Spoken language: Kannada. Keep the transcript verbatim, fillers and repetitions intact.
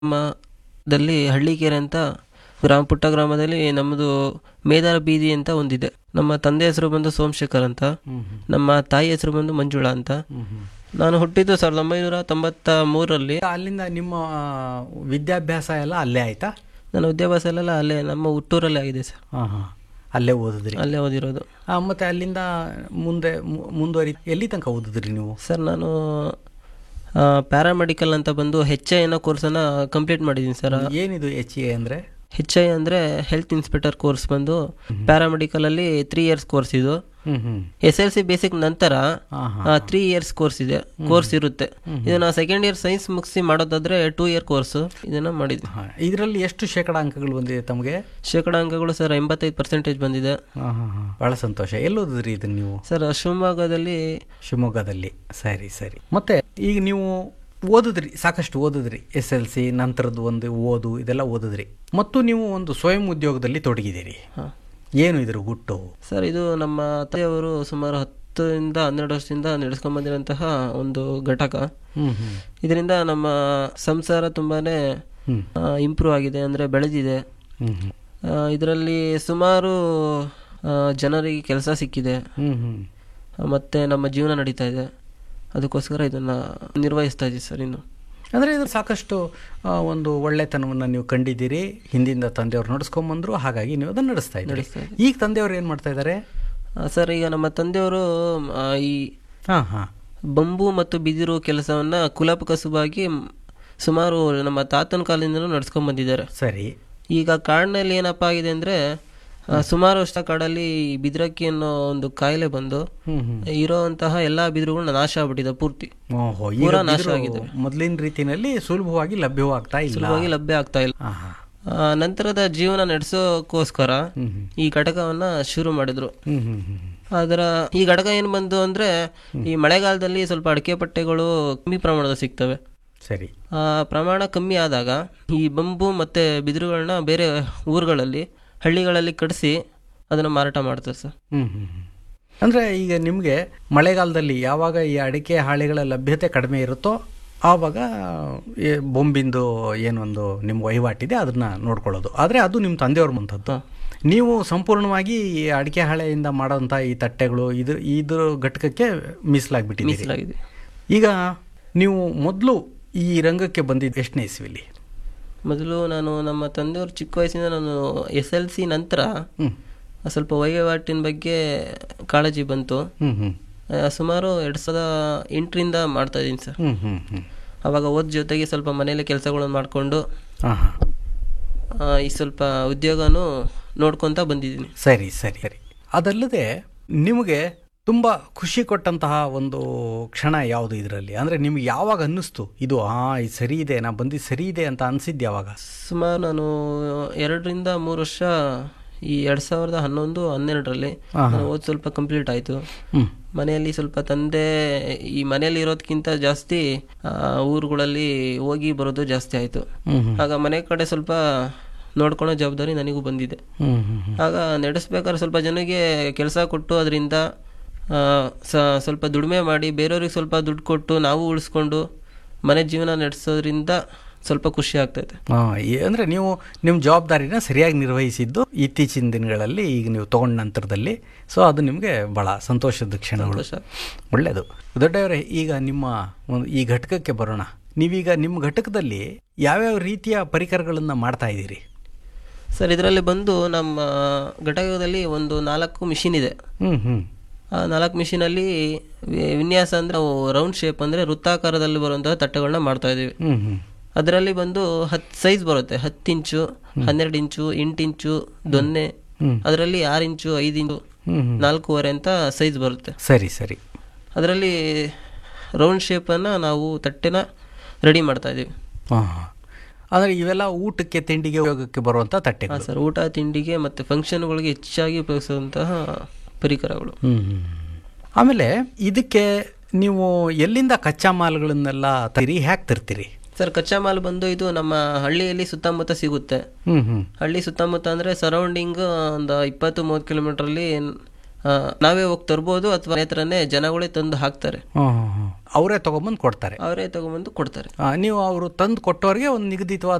ಗ್ರಾಮದಲ್ಲಿ ಹಳ್ಳಿಕೆರೆ ಅಂತ ಗ್ರಾಮ ಪುಟ್ಟ ಗ್ರಾಮದಲ್ಲಿ ನಮ್ಮದು ಮೇದಾರ ಬೀದಿ ಅಂತ ಒಂದಿದೆ. ನಮ್ಮ ತಂದೆ ಹೆಸರು ಬಂದು ಸೋಮಶೇಖರ್ ಅಂತ, ನಮ್ಮ ತಾಯಿ ಹೆಸರು ಬಂದು ಮಂಜುಳಾ ಅಂತ. ನಾನು ಹುಟ್ಟಿದ್ದು ಸಾವಿರದ ಒಂಬೈನೂರ ತೊಂಬತ್ತ ಮೂರರಲ್ಲಿ. ಅಲ್ಲಿಂದ ನಿಮ್ಮ ವಿದ್ಯಾಭ್ಯಾಸ ಎಲ್ಲ ಅಲ್ಲೇ ಆಯ್ತಾ? ನನ್ನ ವಿದ್ಯಾಭ್ಯಾಸ ಎಲ್ಲ ಅಲ್ಲೇ ನಮ್ಮ ಹುಟ್ಟೂರಲ್ಲೇ ಆಗಿದೆ ಸರ್. ಹಾಂ ಹಾಂ, ಅಲ್ಲೇ ಓದಿದ್ರಿ? ಅಲ್ಲೇ ಓದಿರೋದು. ಮತ್ತು ಅಲ್ಲಿಂದ ಮುಂದೆ ಮು- ಮುಂದುವರಿ ಎಲ್ಲಿ ತನಕ ಓದಿದ್ರಿ ನೀವು? ಸರ್ ನಾನು ಪ್ಯಾರಾಮೆಡಿಕಲ್ ಅಂತ ಬಂದು ಹೆಚ್ ಐ ಅನ್ನೋ ಕೋರ್ಸನ್ನು ಕಂಪ್ಲೀಟ್ ಮಾಡಿದ್ದೀನಿ ಸರ್. ಏನಿದು ಎಚ್ ಎ ಅಂದರೆ? ಹೆಚ್ ಐ ಅಂದರೆ ಹೆಲ್ತ್ ಇನ್ಸ್ಪೆಕ್ಟರ್ ಕೋರ್ಸ್ ಬಂದು ಪ್ಯಾರಾಮೆಡಿಕಲಲ್ಲಿ ತ್ರೀ ಇಯರ್ಸ್ ಕೋರ್ಸ್ ಇದು. ಎಸ್ ಎಲ್ ಸಿ ಬೇಸಿಕ್ ನಂತರ ತ್ರೀ ಇಯರ್ಸ್ ಕೋರ್ಸ್ ಇದೆ, ಕೋರ್ಸ್ ಇರುತ್ತೆ. ಇದನ್ನ ಸೆಕೆಂಡ್ ಇಯರ್ ಸೈನ್ಸ್ ಮುಗಿಸಿ ಮಾಡೋದಾದ್ರೆ ಟೂ ಇಯರ್ ಕೋರ್ಸ್ ಇದನ್ನ ಮಾಡಿದ್ವಿ. ಇದರಲ್ಲಿ ಎಷ್ಟು ಶೇಕಡ ಅಂಕಗಳು ಬಂದಿದೆ ತಮಗೆ? ಶೇಕಡ ಅಂಕಗಳು ಸರ್ ಎಂಬತ್ತೈದು ಪರ್ಸೆಂಟೇಜ್ ಬಂದಿದೆ. ಬಹಳ ಸಂತೋಷ. ಎಲ್ಲಿ ಓದಿದ್ರಿ ಇದನ್ನ ನೀವು? ಸರ್ ಶಿವಮೊಗ್ಗದಲ್ಲಿ. ಶಿವಮೊಗ್ಗದಲ್ಲಿ. ಸರಿ ಸರಿ. ಮತ್ತೆ ಈಗ ನೀವು ಓದಿದ್ರಿ, ಸಾಕಷ್ಟು ಓದಿದ್ರಿ, ಎಸ್ ಎಲ್ ಸಿ ನಂತರದ್ದು ಒಂದು ಓದು ಇದೆಲ್ಲ ಓದಿದ್ರಿ, ಮತ್ತು ನೀವು ಒಂದು ಸ್ವಯಂ ಉದ್ಯೋಗದಲ್ಲಿ ತೊಡಗಿದ್ದೀರಿ. ಏನು ಇದ್ರ ಗುಟ್ಟು? ಸರ್ ಇದು ನಮ್ಮ ತಾಯಿಯವರು ಸುಮಾರು ಹತ್ತರಿಂದ ಹನ್ನೆರಡು ವರ್ಷದಿಂದ ನಡೆಸ್ಕೊಂಡ್ ಬಂದಿರುವಂತಹ ಒಂದು ಘಟಕ. ಇದರಿಂದ ನಮ್ಮ ಸಂಸಾರ ತುಂಬಾನೇ ಇಂಪ್ರೂವ್ ಆಗಿದೆ, ಅಂದ್ರೆ ಬೆಳೆದಿದೆ. ಇದರಲ್ಲಿ ಸುಮಾರು ಜನರಿಗೆ ಕೆಲಸ ಸಿಕ್ಕಿದೆ, ಮತ್ತೆ ನಮ್ಮ ಜೀವನ ನಡೀತಾ ಇದೆ. ಅದಕ್ಕೋಸ್ಕರ ಇದನ್ನ ನಿರ್ವಹಿಸ್ತಾ ಇದ್ದೀವಿ ಸರ್. ಇನ್ನು ಅಂದರೆ ಇದು ಸಾಕಷ್ಟು ಒಂದು ಒಳ್ಳೆತನವನ್ನು ನೀವು ಕಂಡಿದ್ದೀರಿ. ಹಿಂದಿಂದ ತಂದೆಯವರು ನಡೆಸ್ಕೊಂಬಂದ್ರು, ಹಾಗಾಗಿ ನೀವು ಅದನ್ನು ನಡೆಸ್ತಾ ಇದ್ದೀರಿ. ಈಗ ತಂದೆಯವರು ಏನು ಮಾಡ್ತಾ ಇದ್ದಾರೆ ಸರ್? ಈಗ ನಮ್ಮ ತಂದೆಯವರು ಈ ಹಾಂ ಹಾಂ ಬಂಬು ಮತ್ತು ಬಿದಿರು ಕೆಲಸವನ್ನ ಕುಲಪ ಕಸುಬಾಗಿ ಸುಮಾರು ನಮ್ಮ ತಾತನ ಕಾಲದಿಂದಲೂ ನಡ್ಸ್ಕೊಂಡ್ ಬಂದಿದ್ದಾರೆ. ಸರಿ. ಈಗ ಕಾಡಿನಲ್ಲಿ ಏನಪ್ಪಾ ಆಗಿದೆ ಅಂದ್ರೆ ಸುಮಾರು ವರ್ಷ ಕಾಡಲ್ಲಿ ಬಿದಿರಕ್ಕಿ ಅನ್ನೋ ಒಂದು ಕಾಯಿಲೆ ಬಂದು ಇರೋಂತಹ ಎಲ್ಲಾ ಬಿದಿರುಗಳನ್ನ ನಾಶ ಆಗ್ಬಿಟ್ಟಿದೆ, ಪೂರ್ತಿ ಪೂರಾ ನಾಶ ಆಗಿದೆ. ಮೊದಲಿನ ರೀತಿಯಲ್ಲಿ ಸುಲಭವಾಗಿ ಲಭ್ಯವಾಗ್ತಾ ಇಲ್ಲ, ಸುಲಭವಾಗಿ ಲಭ್ಯ ಆಗ್ತಾ ಇಲ್ಲ. ನಂತರದ ಜೀವನ ನಡೆಸೋಕೋಸ್ಕರ ಈ ಘಟಕವನ್ನ ಶುರು ಮಾಡಿದ್ರು. ಅದರ ಈ ಘಟಕ ಏನ್ ಬಂತು ಅಂದ್ರೆ ಈ ಮಳೆಗಾಲದಲ್ಲಿ ಸ್ವಲ್ಪ ಅಡಿಕೆ ಪಟ್ಟೆಗಳು ಕಮ್ಮಿ ಪ್ರಮಾಣದ ಸಿಗ್ತವೆ. ಸರಿ. ಆ ಪ್ರಮಾಣ ಕಮ್ಮಿ ಆದಾಗ ಈ ಬಂಬು ಮತ್ತೆ ಬಿದಿರುಗಳನ್ನ ಬೇರೆ ಊರುಗಳಲ್ಲಿ ಹಳ್ಳಿಗಳಲ್ಲಿ ಕಡಿಸಿ ಅದನ್ನ ಮಾರಾಟ ಮಾಡ್ತಾರೆ ಸರ್. ಹ್ಮ್ ಹ್ಮ್ ಅಂದ್ರೆ ಈಗ ನಿಮ್ಗೆ ಮಳೆಗಾಲದಲ್ಲಿ ಯಾವಾಗ ಈ ಅಡಿಕೆ ಹಾಳೆಗಳ ಲಭ್ಯತೆ ಕಡಿಮೆ ಇರುತ್ತೋ ಆವಾಗ ಬೊಂಬಿಂದು ಏನೊಂದು ನಿಮ್ಮ ವಹಿವಾಟಿದೆ ಅದನ್ನ ನೋಡ್ಕೊಳ್ಳೋದು. ಆದ್ರೆ ಅದು ನಿಮ್ಮ ತಂದೆಯವ್ರ ಮಂತದ್ದು. ನೀವು ಸಂಪೂರ್ಣವಾಗಿ ಈ ಅಡಿಕೆ ಹಾಳೆಯಿಂದ ಮಾಡೋಂಥ ಈ ತಟ್ಟೆಗಳು ಇದು ಇದ್ರ ಘಟಕಕ್ಕೆ ಮೀಸಲಾಗ್ಬಿಟ್ಟಿದ್ದೀರಿ. ಈಗ ನೀವು ಮೊದಲು ಈ ರಂಗಕ್ಕೆ ಬಂದಿದ್ದು ಎಷ್ಟನೇ ಇಸ್ವಿಲಿ? ಮೊದಲು ನಾನು ನಮ್ಮ ತಂದೆಯವರು ಚಿಕ್ಕ ವಯಸ್ಸಿಂದ ನಾನು ಎಸ್ ಎಲ್ ಸಿ ನಂತರ ಸ್ವಲ್ಪ ವಹಿವಾಟಿನ ಬಗ್ಗೆ ಕಾಳಜಿ ಬಂತು. ಸುಮಾರು ಎರಡ್ ಸಾವಿರದ ಎಂಟರಿಂದ ಮಾಡ್ತಾ ಇದ್ದೀನಿ ಸರ್. ಅವಾಗ ಓದ್ ಜೊತೆಗೆ ಸ್ವಲ್ಪ ಮನೇಲಿ ಕೆಲಸಗಳನ್ನು ಮಾಡಿಕೊಂಡು ಈ ಸ್ವಲ್ಪ ಉದ್ಯೋಗನೂ ನೋಡ್ಕೊಂತ ಬಂದಿದ್ದೀನಿ. ಸರಿ ಸರಿ ಸರಿ. ಅದಲ್ಲದೆ ನಿಮಗೆ ತುಂಬ ಖುಷಿ ಕೊಟ್ಟಂತಹ ಒಂದು ಕ್ಷಣ ಯಾವುದು ಇದರಲ್ಲಿ? ಅಂದರೆ ನಿಮ್ಗೆ ಯಾವಾಗ ಅನ್ನಿಸ್ತು ಇದು ಆ ಇದು ಸರಿ ಇದೆ, ನಾ ಬಂದಿದ್ದು ಸರಿ ಇದೆ ಅಂತ ಅನಿಸಿದ್ದು ಯಾವಾಗ? ಸುಮಾರು ನಾನು ಎರಡರಿಂದ ಮೂರು ವರ್ಷ ಈ ಎರಡ್ ಸಾವಿರದ ಹನ್ನೊಂದು ಹನ್ನೆರಡರಲ್ಲಿ ಓದ್ ಸ್ವಲ್ಪ ಕಂಪ್ಲೀಟ್ ಆಯಿತು. ಮನೆಯಲ್ಲಿ ಸ್ವಲ್ಪ ತಂದೆ ಈ ಮನೆಯಲ್ಲಿ ಇರೋದಕ್ಕಿಂತ ಜಾಸ್ತಿ ಊರುಗಳಲ್ಲಿ ಹೋಗಿ ಬರೋದು ಜಾಸ್ತಿ ಆಯಿತು. ಆಗ ಮನೆ ಕಡೆ ಸ್ವಲ್ಪ ನೋಡ್ಕೊಳ್ಳೋ ಜವಾಬ್ದಾರಿ ನನಗೂ ಬಂದಿದೆ. ಆಗ ನಡೆಸ್ಬೇಕಾದ್ರೆ ಸ್ವಲ್ಪ ಜನಕ್ಕೆ ಕೆಲಸ ಕೊಟ್ಟು ಅದರಿಂದ ಸ್ವಲ್ಪ ದುಡಿಮೆ ಮಾಡಿ ಬೇರೆಯವ್ರಿಗೆ ಸ್ವಲ್ಪ ದುಡ್ಡು ಕೊಟ್ಟು ನಾವು ಉಳಿಸ್ಕೊಂಡು ಮನೆ ಜೀವನ ನಡೆಸೋದ್ರಿಂದ ಸ್ವಲ್ಪ ಖುಷಿ ಆಗ್ತೈತೆ. ಅಂದರೆ ನೀವು ನಿಮ್ಮ ಜವಾಬ್ದಾರಿನ ಸರಿಯಾಗಿ ನಿರ್ವಹಿಸಿದ್ದು ಇತ್ತೀಚಿನ ದಿನಗಳಲ್ಲಿ ಈಗ ನೀವು ತಗೊಂಡ ನಂತರದಲ್ಲಿ. ಸೊ ಅದು ನಿಮಗೆ ಭಾಳ ಸಂತೋಷದ ಕ್ಷಣಗಳು. ಒಳ್ಳೆಯದು. ದೊಡ್ಡವರೇ, ಈಗ ನಿಮ್ಮ ಒಂದು ಈ ಘಟಕಕ್ಕೆ ಬರೋಣ. ನೀವೀಗ ನಿಮ್ಮ ಘಟಕದಲ್ಲಿ ಯಾವ್ಯಾವ ರೀತಿಯ ಪರಿಕರಗಳನ್ನು ಮಾಡ್ತಾ ಇದ್ದೀರಿ ಸರ್? ಇದರಲ್ಲಿ ಬಂದು ನಮ್ಮ ಘಟಕದಲ್ಲಿ ಒಂದು ನಾಲ್ಕು ಮಿಷಿನ್ ಇದೆ. ಹ್ಞೂ ಹ್ಞೂ ಆ ನಾಲ್ಕು ಮಿಷಿನಲ್ಲಿ ವಿನ್ಯಾಸ ಅಂದರೆ ನಾವು ರೌಂಡ್ ಶೇಪ್ ಅಂದರೆ ವೃತ್ತಾಕಾರದಲ್ಲಿ ಬರುವಂತಹ ತಟ್ಟೆಗಳನ್ನ ಮಾಡ್ತಾ ಇದ್ದೀವಿ. ಅದರಲ್ಲಿ ಬಂದು ಹತ್ತು ಸೈಜ್ ಬರುತ್ತೆ. ಹತ್ತು ಇಂಚು, ಹನ್ನೆರಡು ಇಂಚು, ಎಂಟು ಇಂಚು ದೊನ್ನೆ, ಅದರಲ್ಲಿ ಆರು ಇಂಚು, ಐದು ಇಂಚು, ನಾಲ್ಕೂವರೆ ಅಂತ ಸೈಜ್ ಬರುತ್ತೆ. ಸರಿ ಸರಿ. ಅದರಲ್ಲಿ ರೌಂಡ್ ಶೇಪನ್ನು ನಾವು ತಟ್ಟೆನ ರೆಡಿ ಮಾಡ್ತಾ ಇದ್ದೀವಿ. ಹಾಂ, ಅಂದರೆ ಇವೆಲ್ಲ ಊಟಕ್ಕೆ ತಿಂಡಿಗೆ ಉಪಯೋಗಕ್ಕೆ ಬರುವಂಥ ತಟ್ಟೆ ಸರ್. ಊಟ ತಿಂಡಿಗೆ ಮತ್ತು ಫಂಕ್ಷನ್ಗಳಿಗೆ ಹೆಚ್ಚಾಗಿ ಉಪಯೋಗಿಸುವಂತಹ ಪರಿಕರಗಳು. ಆಮೇಲೆ ಇದಕ್ಕೆ ನೀವು ಎಲ್ಲಿಂದ ಕಚ್ಚಾ ಮಾಲ್ಗಳನ್ನೆಲ್ಲ ತರಿ ಹ್ಯಾಕ್ ತರ್ತೀರಿ ಸರ್? ಕಚ್ಚಾ ಮಾಲ್ ಬಂದು ಇದು ನಮ್ಮ ಹಳ್ಳಿಯಲ್ಲಿ ಸುತ್ತಮುತ್ತ ಸಿಗುತ್ತೆ. ಹಳ್ಳಿ ಸುತ್ತಮುತ್ತ ಅಂದರೆ ಸರೌಂಡಿಂಗ್ ಒಂದು ಇಪ್ಪತ್ತು ಮೂವತ್ತು ಕಿಲೋಮೀಟ್ರಲ್ಲಿ ಆ, ನಾವೇ ಹೋಗಿ ತರ್ಬೋದು ಅಥವಾ ಮನೆ ಹತ್ರನೇ ಜನಗಳೇ ತಂದು ಹಾಕ್ತಾರೆ, ಅವರೇ ತಗೊಂಬಂದು ಕೊಡ್ತಾರೆ. ಅವರೇ ತಗೊಂಬಂದು ಕೊಡ್ತಾರೆ. ಆ, ನೀವು ಅವರು ತಂದು ಕೊಟ್ಟವ್ರಿಗೆ ಒಂದು ನಿಗದಿತವಾದ